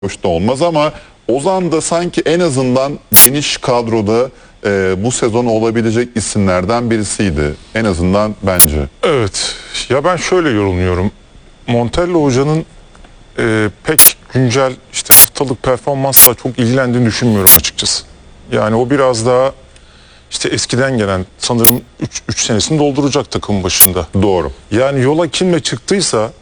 hoş da olmaz ama Ozan da sanki en azından geniş kadroda bu sezon olabilecek isimlerden birisiydi. En azından bence. Evet. Ya ben şöyle yorumluyorum. Montella Hoca'nın pek güncel işte haftalık performansla çok ilgilendiğini düşünmüyorum açıkçası. Yani o biraz daha işte eskiden gelen sanırım 3 senesini dolduracak takım başında. Doğru. Yani yola kimle çıktıysa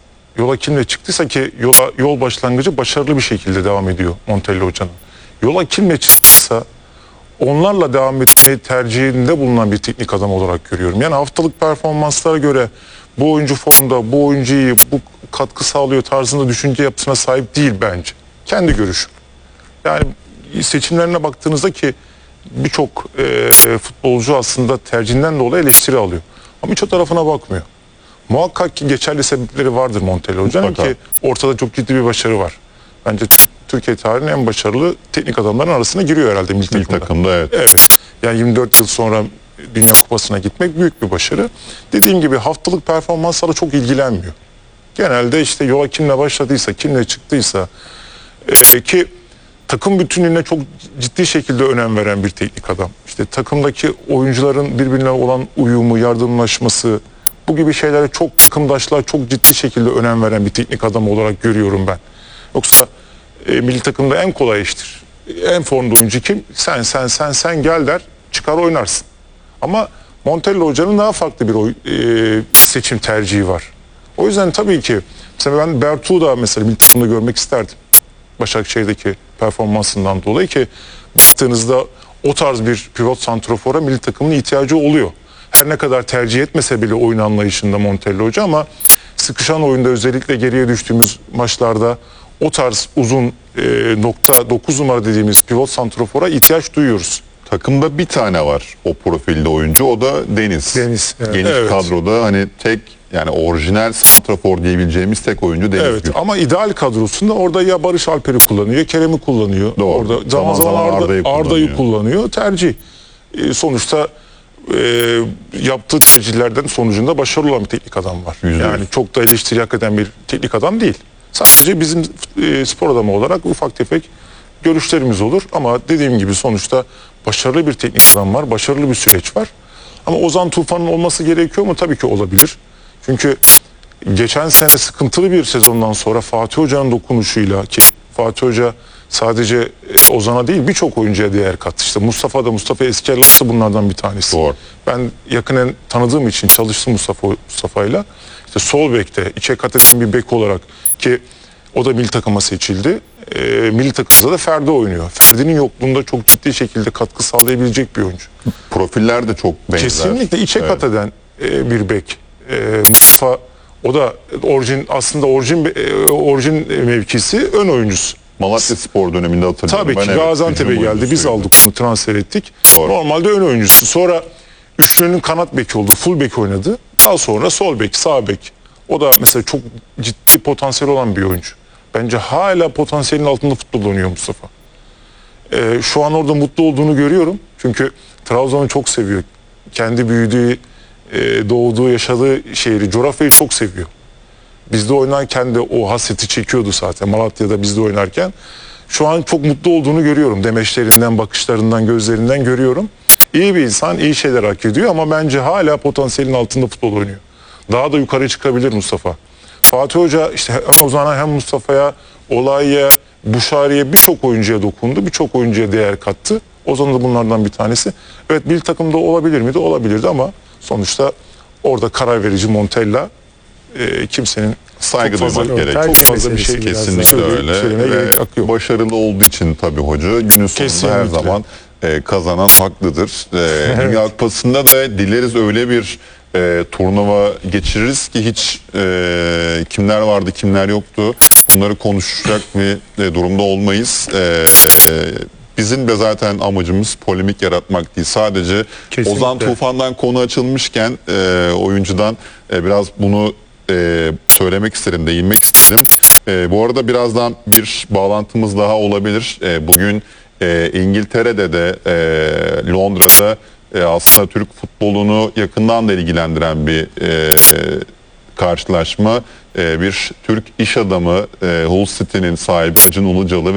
ki yol başlangıcı başarılı bir şekilde devam ediyor Montella Hoca'nın. Yola kimle çıktıysa onlarla devam etmeyi tercihinde bulunan bir teknik adam olarak görüyorum. Yani haftalık performanslara göre bu oyuncu formda, bu oyuncu iyi, bu katkı sağlıyor tarzında düşünce yapısına sahip değil bence. Kendi görüşüm. Yani seçimlerine baktığınızda ki birçok futbolcu aslında tercihinden dolayı eleştiri alıyor. Ama hiç o tarafına bakmıyor. Muhakkak ki geçerli sebepleri vardır Montella Hoca'nın ki ortada çok ciddi bir başarı var. Bence Türkiye tarihinin en başarılı teknik adamların arasına giriyor herhalde milli takımda. Evet. Evet. Yani 24 yıl sonra Dünya Kupası'na gitmek büyük bir başarı. Dediğim gibi haftalık performanslara çok ilgilenmiyor. Genelde işte yola kimle başladıysa, kimle çıktıysa ki takım bütünlüğüne çok ciddi şekilde önem veren bir teknik adam. İşte takımdaki oyuncuların birbirine olan uyumu, yardımlaşması, bu gibi şeylere çok takımdaşlığa çok ciddi şekilde önem veren bir teknik adam olarak görüyorum ben. Yoksa milli takımda en kolay iştir. En formda oyuncu kim? Sen gel der, çıkar oynarsın. Ama Montella Hoca'nın daha farklı bir seçim tercihi var. O yüzden tabii ki mesela ben Bertu'u da mesela milli takımda görmek isterdim. Başakşehir'deki performansından dolayı ki baktığınızda o tarz bir pivot santrofora milli takımın ihtiyacı oluyor. Her ne kadar tercih etmese bile oyun anlayışında Montella Hoca ama sıkışan oyunda özellikle geriye düştüğümüz maçlarda o tarz uzun nokta 9 numara dediğimiz pivot santrofora ihtiyaç duyuyoruz. Takımda bir tane var o profilde oyuncu, o da Deniz. Evet. Geniş Evet. kadroda hani tek, yani orijinal santrafor diyebileceğimiz tek oyuncu Deniz. Evet ama ideal kadrosunda orada ya Barış Alper'i kullanıyor ya Kerem'i kullanıyor. Doğru. Orada zaman zaman Arda'yı kullanıyor. Tercih. Sonuçta yaptığı tercihlerden sonucunda başarılı olan bir teknik adam var. Yani çok da eleştiri hak eden bir teknik adam değil. Sadece bizim spor adamı olarak ufak tefek görüşlerimiz olur. Ama dediğim gibi sonuçta başarılı bir teknik adam var. Başarılı bir süreç var. Ama Ozan Tufan'ın olması gerekiyor mu? Tabii ki olabilir. Çünkü geçen sene sıkıntılı bir sezondan sonra Fatih Hoca'nın dokunuşuyla, ki Fatih Hoca sadece Ozan'a değil birçok oyuncuya değer kattı. İşte Mustafa Eskelas da bunlardan bir tanesi. Doğru. Ben yakinen tanıdığım için çalıştım Mustafa'yla. İşte sol bekte içe kat eden bir bek olarak, ki o da milli takıma seçildi. Milli takımda da Ferdi oynuyor. Ferdi'nin yokluğunda çok ciddi şekilde katkı sağlayabilecek bir oyuncu. Profiller de çok benzer. Kesinlikle içe kat eden bir bek. Mustafa, o da orijin mevkisi ön oyuncusu. Malatya Spor döneminde hatırlıyorum. Tabii ki Gaziantep'e geldi. Biz aldık onu, transfer ettik. Doğru. Normalde ön oyuncusu. Sonra üçlünün kanat beki oldu. Full bek oynadı. Daha sonra sol bek, sağ bek. O da mesela çok ciddi potansiyel olan bir oyuncu. Bence hala potansiyelin altında futbol oynuyor Mustafa. Şu an orada mutlu olduğunu görüyorum. Çünkü Trabzon'u çok seviyor. Kendi büyüdüğü, doğduğu, yaşadığı şehri, coğrafyayı çok seviyor. Bizde oynarken de o hasreti çekiyordu zaten. Malatya'da bizde oynarken. Şu an çok mutlu olduğunu görüyorum. Demeçlerinden, bakışlarından, gözlerinden görüyorum. İyi bir insan, iyi şeyler hak ediyor ama bence hala potansiyelin altında futbol oynuyor. Daha da yukarı çıkabilir Mustafa. Fatih Hoca işte hem Ozan'a hem Mustafa'ya, Olay'a, Buşari'ye birçok oyuncuya dokundu. Birçok oyuncuya değer kattı. Ozan da bunlardan bir tanesi. Evet, milli takımda olabilir miydi? Olabilirdi ama sonuçta orada karar verici Montella. Kimsenin saygı duymak gerek. Çok fazla bir şey kesinlikle öyle. Ve başarılı olduğu için tabii hoca günün sonunda her zaman kazanan haklıdır. Dünya Kupası'nda da dileriz öyle bir turnuva geçiririz ki hiç kimler vardı kimler yoktu bunları konuşacak bir durumda olmayız. Bizim de zaten amacımız polemik yaratmak değil. Sadece kesinlikle. Ozan Tufan'dan konu açılmışken oyuncudan biraz bunu söylemek isterim, değinmek isterim. Bu arada birazdan bir bağlantımız daha olabilir. Bugün İngiltere'de de Londra'da aslında Türk futbolunu yakından da ilgilendiren bir karşılaşma bir Türk iş adamı Hull City'nin sahibi Acun Ilıcalı